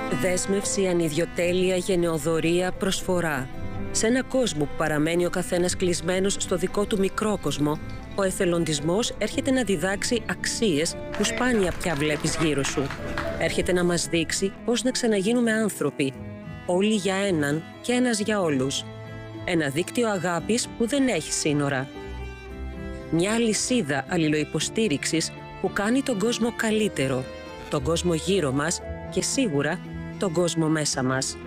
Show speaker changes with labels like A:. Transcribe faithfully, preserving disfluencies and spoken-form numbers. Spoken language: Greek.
A: Δέσμευση, ανιδιοτέλεια, γενεοδωρία, προσφορά. Σε ένα κόσμο που παραμένει ο καθένας κλεισμένος στο δικό του μικρό κόσμο, ο εθελοντισμός έρχεται να διδάξει αξίες που σπάνια πια βλέπεις γύρω σου. Έρχεται να μας δείξει πώς να ξαναγίνουμε άνθρωποι, όλοι για έναν και ένας για όλους. Ένα δίκτυο αγάπης που δεν έχει σύνορα. Μια αλυσίδα αλληλοϊποστήριξης που κάνει τον κόσμο καλύτερο, τον κόσμο γύρω μας και σίγουρα τον κόσμο μέσα μας.